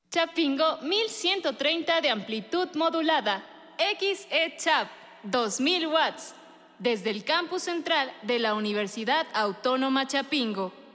Chapingo 1130 de amplitud modulada. XE-Chap 2000 watts. Desde el campus central de la Universidad Autónoma Chapingo.